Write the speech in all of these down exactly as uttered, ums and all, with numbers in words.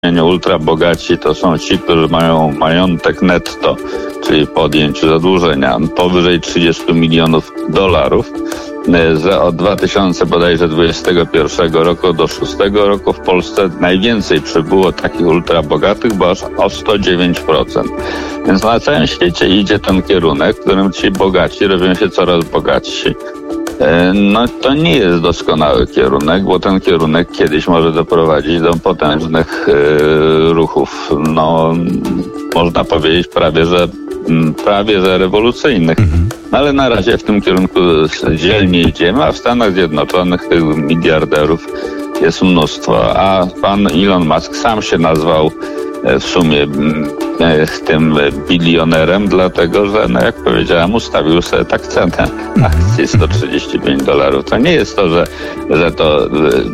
Ultra bogaci to są ci, którzy mają majątek netto, czyli po odjęciu zadłużenia powyżej trzydzieści milionów dolarów. Że od dwa tysiące bodajże dwudziestego pierwszego roku do szóstego roku w Polsce najwięcej przybyło takich ultrabogatych, bo aż o sto dziewięć procent. Więc na całym świecie idzie ten kierunek, w którym ci bogaci robią się coraz bogatsi. No to nie jest doskonały kierunek, bo ten kierunek kiedyś może doprowadzić do potężnych e, ruchów, no można powiedzieć prawie, że prawie że rewolucyjnych. Mhm. No ale na razie w tym kierunku dzielnie idziemy, a w Stanach Zjednoczonych tych miliarderów jest mnóstwo, a pan Elon Musk sam się nazwał w sumie tym bilionerem, dlatego że, no jak powiedziałem, ustawił sobie tak cenę akcji sto trzydzieści pięć dolarów. To nie jest to, że, że to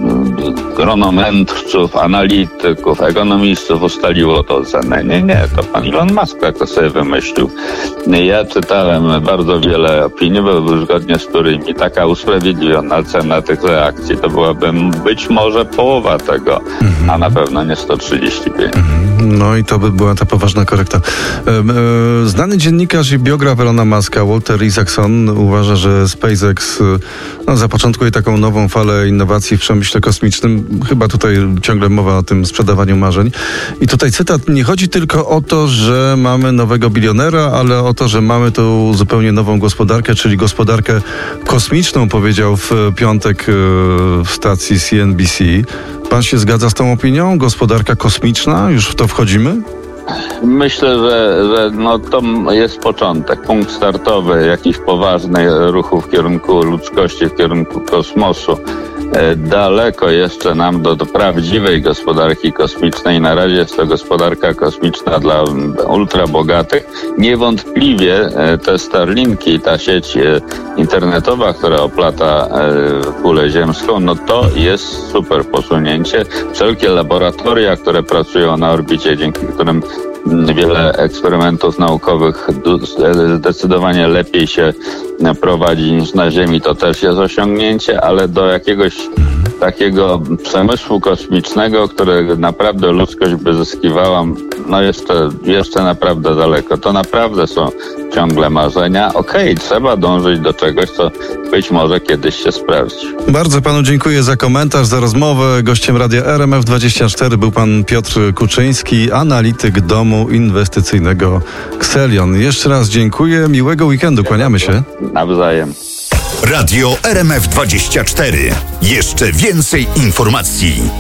grono mędrców, analityków, ekonomistów ustaliło tą cenę. Nie, nie, to pan Elon Musk tak to sobie wymyślił. Ja czytałem bardzo wiele opinii, zgodnie z którymi taka usprawiedliwiona cena tych akcji to byłaby być może połowa tego, a na pewno nie sto trzydzieści pięć. No i to by była ta poważna korekta. Znany dziennikarz i biograf Elona Muska, Walter Isaacson, uważa, że SpaceX no, zapoczątkuje taką nową falę innowacji w przemyśle kosmicznym. Chyba tutaj ciągle mowa o tym sprzedawaniu marzeń. I tutaj cytat: nie chodzi tylko o to, że mamy nowego bilionera, ale o to, że mamy tu zupełnie nową gospodarkę, czyli gospodarkę kosmiczną, powiedział w piątek w stacji C N B C. Pan się zgadza z tą opinią? Gospodarka kosmiczna? Już w to wchodzimy? Myślę, że, że no to jest początek, punkt startowy jakichś poważnych ruchów w kierunku ludzkości, w kierunku kosmosu. Daleko jeszcze nam do, do prawdziwej gospodarki kosmicznej. Na razie jest to gospodarka kosmiczna dla ultrabogatych. Niewątpliwie te Starlinki, ta sieć internetowa, która oplata kulę ziemską, no to jest super posunięcie. Wszelkie laboratoria, które pracują na orbicie, dzięki którym wiele eksperymentów naukowych zdecydowanie lepiej się prowadzi niż na Ziemi, to też jest osiągnięcie, ale do jakiegoś takiego przemysłu kosmicznego, który naprawdę ludzkość by zyskiwała, no jeszcze, jeszcze naprawdę daleko. To naprawdę są ciągle marzenia. Okej, okay, trzeba dążyć do czegoś, co być może kiedyś się sprawdzi. Bardzo panu dziękuję za komentarz, za rozmowę. Gościem Radia R M F dwadzieścia cztery był pan Piotr Kuczyński, analityk domu inwestycyjnego Xelion. Jeszcze raz dziękuję. Miłego weekendu. Kłaniamy się. Nawzajem. Radio R M F dwadzieścia cztery. Jeszcze więcej informacji.